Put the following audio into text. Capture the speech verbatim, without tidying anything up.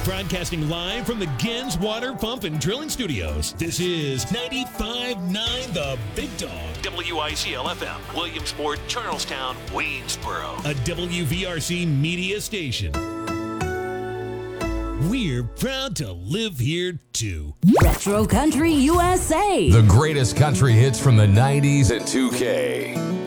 Broadcasting live from the Gens Water Pump and Drilling Studios. This is ninety-five point nine The Big Dog. W I C L F M, Williamsport, Charlestown, Waynesboro. A W V R C media station. We're proud to live here, too. Retro Country U S A. The greatest country hits from the nineties and two K.